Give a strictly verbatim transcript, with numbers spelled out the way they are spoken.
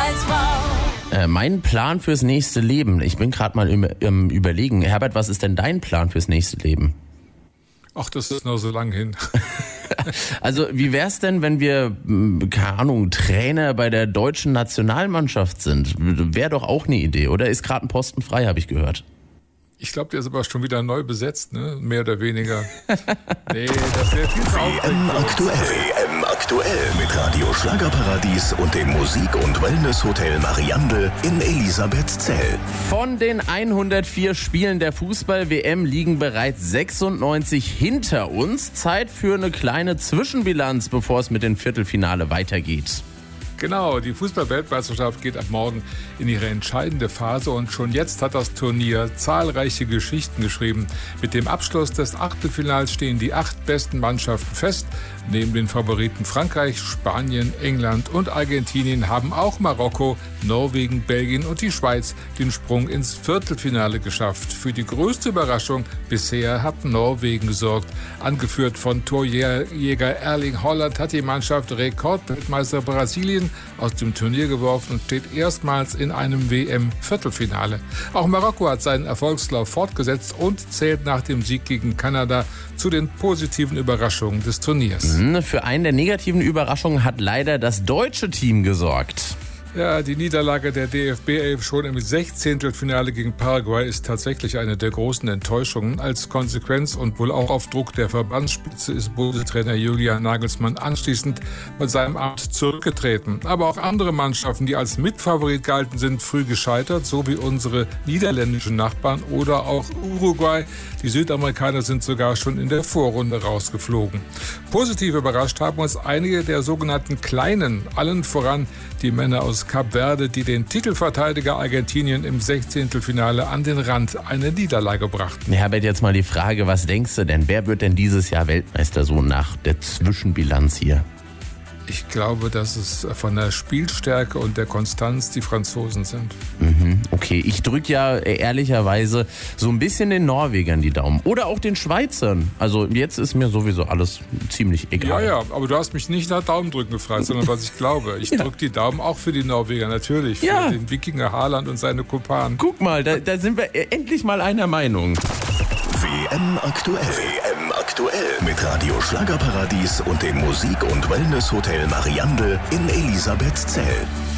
als Frau. Äh, mein Plan fürs nächste Leben. Ich bin gerade mal im, im Überlegen. Herbert, was ist denn dein Plan fürs nächste Leben? Ach, das ist noch so lang hin. Also wie wär's denn, wenn wir, keine Ahnung, Trainer bei der deutschen Nationalmannschaft sind? Wäre doch auch eine Idee, oder? Ist gerade ein Posten frei, habe ich gehört. Ich glaube, der ist aber schon wieder neu besetzt, ne? Mehr oder weniger. Nee, das wäre viel zu W M aktuell. W M aktuell mit Radio Schlagerparadies und dem Musik- und Wellness-Hotel Mariandel in Elisabethzell. Von den hundertvier Spielen der Fußball-W M liegen bereits sechsundneunzig hinter uns. Zeit für eine kleine Zwischenbilanz, bevor es mit dem Viertelfinale weitergeht. Genau, die Fußball-Weltmeisterschaft geht ab morgen in ihre entscheidende Phase und schon jetzt hat das Turnier zahlreiche Geschichten geschrieben. Mit dem Abschluss des Achtelfinals stehen die acht besten Mannschaften fest. Neben den Favoriten Frankreich, Spanien, England und Argentinien haben auch Marokko, Norwegen, Belgien und die Schweiz den Sprung ins Viertelfinale geschafft. Für die größte Überraschung bisher hat Norwegen gesorgt. Angeführt von Torjäger Erling Haaland hat die Mannschaft Rekordweltmeister Brasilien aus dem Turnier geworfen und steht erstmals in einem W M-Viertelfinale. Auch Marokko hat seinen Erfolgslauf fortgesetzt und zählt nach dem Sieg gegen Kanada zu den positiven Überraschungen des Turniers. Für einen der negativen Überraschungen hat leider das deutsche Team gesorgt. Ja, die Niederlage der D F B elf schon im Sechzehntelfinale gegen Paraguay ist tatsächlich eine der großen Enttäuschungen. Als Konsequenz und wohl auch auf Druck der Verbandsspitze ist Bundestrainer Julian Nagelsmann anschließend von seinem Amt zurückgetreten. Aber auch andere Mannschaften, die als Mitfavorit galten, sind früh gescheitert, so wie unsere niederländischen Nachbarn oder auch Uruguay. Die Südamerikaner sind sogar schon in der Vorrunde rausgeflogen. Positiv überrascht haben uns einige der sogenannten Kleinen, allen voran die Männer aus Kap Verde, die den Titelverteidiger Argentinien im Sechzehntelfinale an den Rand einer Niederlage brachten. Herbert, jetzt mal die Frage, was denkst du denn? Wer wird denn dieses Jahr Weltmeister, so nach der Zwischenbilanz hier? Ich glaube, dass es von der Spielstärke und der Konstanz die Franzosen sind. Mhm, okay, ich drücke ja ehrlicherweise so ein bisschen den Norwegern die Daumen. Oder auch den Schweizern. Also jetzt ist mir sowieso alles ziemlich egal. Ja, ja, aber du hast mich nicht nach Daumendrücken gefragt, sondern was ich glaube. Ich ja. drücke die Daumen auch für die Norweger, natürlich. Für ja. den Wikinger Haaland und seine Kumpanen. Guck mal, da, da sind wir endlich mal einer Meinung. W M aktuell. W M aktuell mit Radio Schlagerparadies und dem Musik- und Wellness-Hotel Mariandel in Elisabethzell.